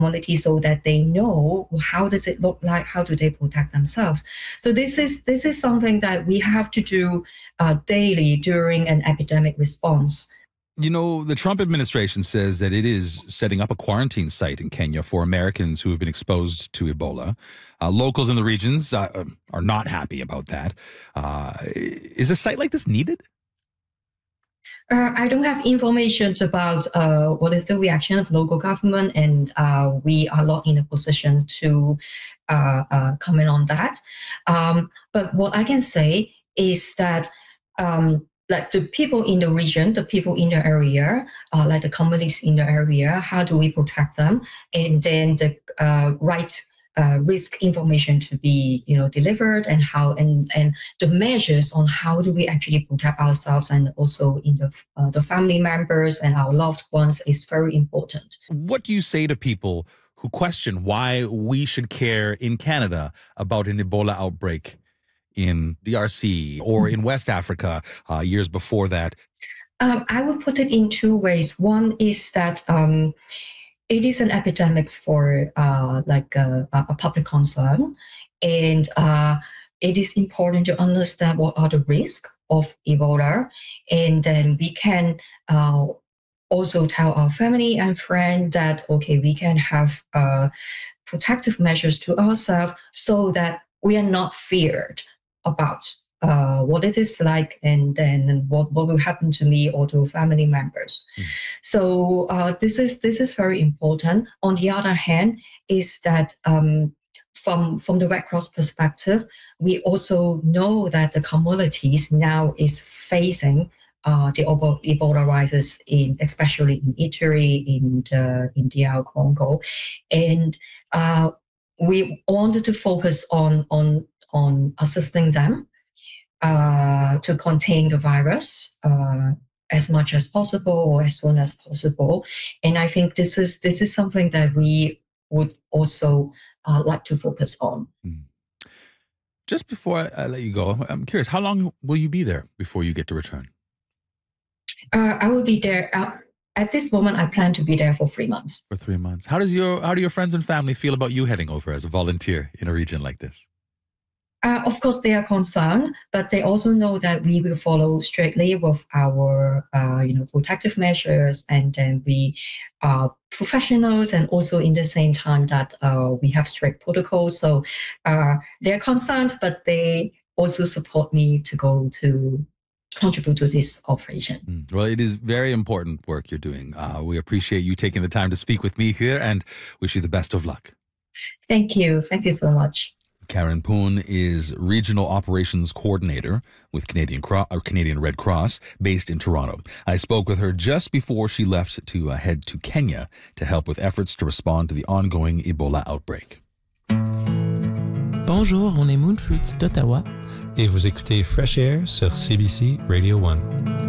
community so that they know how does it look like, how do they protect themselves. So this is something that we have to do daily during an epidemic response. You know, the Trump administration says that it is setting up a quarantine site in Kenya for Americans who have been exposed to Ebola. Locals in the regions are not happy about that. Is a site like this needed? I don't have information about what is the reaction of local government, and we are not in a position to comment on that. But what I can say is that like the people in the region, the people in the area, like the communities in the area, how do we protect them? And then the right risk information to be, delivered, and how and the measures on how do we actually protect ourselves and also in the family members and our loved ones is very important. What do you say to people who question why we should care in Canada about an Ebola outbreak in DRC or in West Africa years before that? I would put it in two ways. One is that it is an epidemic for a public concern, and it is important to understand what are the risks of Ebola, and then we can also tell our family and friends that, okay, we can have protective measures to ourselves so that we are not feared about what it is like, and then what will happen to me or to family members. So this is very important. On the other hand, is that from the Red Cross perspective, we also know that the communities now is facing the Ebola rises especially in Italy, in DR Congo, and we wanted to focus on assisting them to contain the virus as much as possible or as soon as possible. And I think this is something that we would also like to focus on. Just before I let you go, I'm curious, how long will you be there before you get to return? I will be there. At this moment, I plan to be there for 3 months. For 3 months. How do your friends and family feel about you heading over as a volunteer in a region like this? Of course, they are concerned, but they also know that we will follow strictly with our, protective measures, and then we are professionals, and also in the same time that we have strict protocols. So they're concerned, but they also support me to go to contribute to this operation. Well, it is very important work you're doing. We appreciate you taking the time to speak with me here, and wish you the best of luck. Thank you. Thank you so much. Karen Poon is Regional Operations Coordinator with Canadian Red Cross based in Toronto. I spoke with her just before she left to head to Kenya to help with efforts to respond to the ongoing Ebola outbreak. Bonjour, on est Moonfruits d'Ottawa et vous écoutez Fresh Air sur CBC Radio 1.